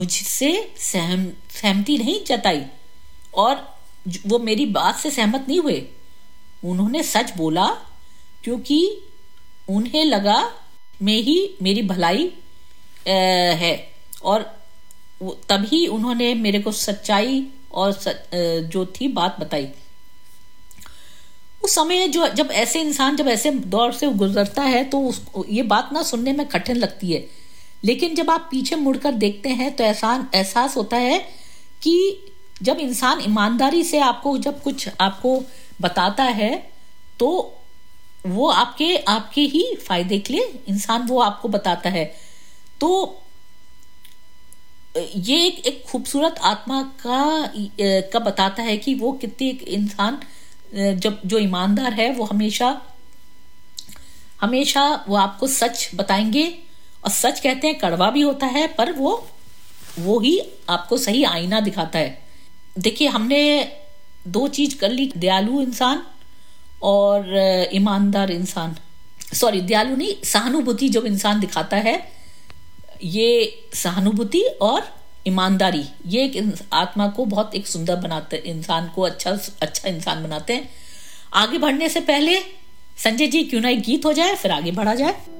मुझसे सहमति नहीं जताई और वो मेरी बात से सहमत नहीं हुए। उन्होंने सच बोला क्योंकि उन्हें लगा में ही मेरी भलाई है। और तभी उन्होंने मेरे को सच्चाई और जो थी बात बताई। उस समय जो जब ऐसे इंसान जब ऐसे दौर से गुजरता है तो ये बात ना सुनने में कठिन लगती है, लेकिन जब आप पीछे मुड़कर देखते हैं तो एहसास होता है कि जब इंसान ईमानदारी से आपको जब कुछ आपको बताता है तो वो आपके ही फायदे के लिए इंसान वो आपको बताता है। तो ये एक खूबसूरत आत्मा का बताता है कि वो कितनी एक इंसान जब जो ईमानदार है वो हमेशा हमेशा वो आपको सच बताएंगे। और सच कहते हैं कड़वा भी होता है, पर वो ही आपको सही आईना दिखाता है। देखिए, हमने दो चीज कर ली, दयालु इंसान और ईमानदार इंसान। सॉरी, दयालु नहीं, सहानुभूति जो इंसान दिखाता है, ये सहानुभूति और ईमानदारी ये एक आत्मा को बहुत एक सुंदर बनाते हैं, इंसान को अच्छा इंसान बनाते हैं। आगे बढ़ने से पहले संजय जी क्यों ना एक गीत हो जाए, फिर आगे बढ़ा जाए।